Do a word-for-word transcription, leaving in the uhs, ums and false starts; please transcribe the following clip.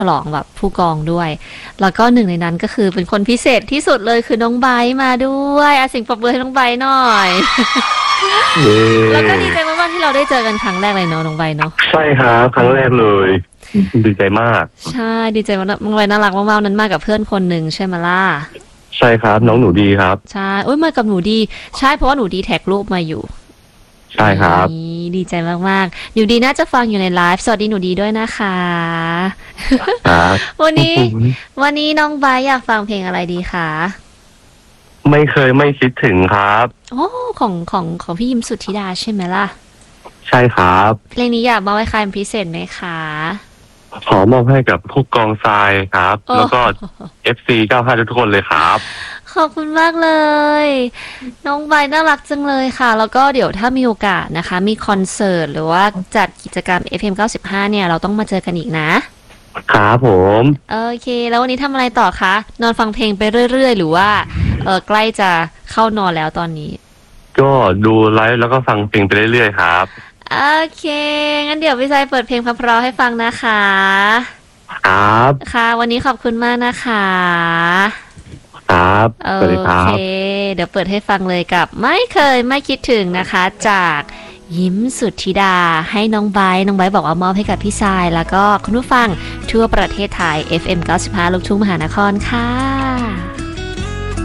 ฉลองแบบผู้กองด้วยแล้วก็หนึ่งในนั้นก็คือเป็นคนพิเศษที่สุดเลยคือน้องไบร์ทมาด้วยอาสิ่งปรบมือให้น้องไบร์ทหน่อยเย้แล้วก็ดีใจมากๆที่เราได้เจอกันครั้งแรกเลยเนาะน้องไบร์ทเนาะใช่ครับครั้งแรกเลยดีใจมากใช่ดีใจมากน้องไบร์ทน่ารักมากๆนั้นมากับเพื่อนคนหนึ่งใช่ไหมล่ะใช่ครับน้องหนูดีครับใช่โอ้ยมากับหนูดีใช่เพราะว่าหนูดีแท็กรูปมาอยู่ใช่ครับดีใจมากๆหนูดีน่าจะฟังอยู่ในไลฟ์สวัสดีหนูดีด้วยนะคะครับวันนี้วันนี้น้องไบร์ทอยากฟังเพลงอะไรดีคะไม่เคยไม่คิดถึงครับโอ้ของของของพี่ยิมสุทธิดาใช่ไหมล่ะใช่ครับเพลงนี้อยากมอบให้ใครเป็นพิเศษไหมคะขอมอบให้กับผู้กองทรายครับแล้วก็ เอฟ ซี เก้าสิบห้า ทุกคนเลยครับขอบคุณมากเลยน้องไบร์ทน่ารักจังเลยค่ะแล้วก็เดี๋ยวถ้ามีโอกาสนะคะมีคอนเสิร์ตหรือว่าจัดกิจกรรม เอฟ เอ็ม เก้าสิบห้าเนี่ยเราต้องมาเจอกันอีกนะครับผมโอเคแล้ววันนี้ทำอะไรต่อคะนอนฟังเพลงไปเรื่อยๆหรือว่าเออใกล้จะเข้านอนแล้วตอนนี้ก็ดูไลฟ์แล้วก็ฟังเพลงไปเรื่อยๆครับโอเคงั้นเดี๋ยวพี่ชายเปิดเพลงเพราะๆให้ฟังนะคะครับค่ะวันนี้ขอบคุณมากนะคะครับสวัสดีครัโอเคบเดี๋ยวเปิดให้ฟังเลยกับไม่เคยไม่คิดถึงนะคะจากยิ้มสุทธิดาให้น้องไบร์ทน้องไบร์ทบอกว่ามอบให้กับพี่ชายแล้วก็คุณผู้ฟังทั่วประเทศไทย เอฟ เอ็ม เก้าสิบห้า ลูกทุ่งมหานครค่ะ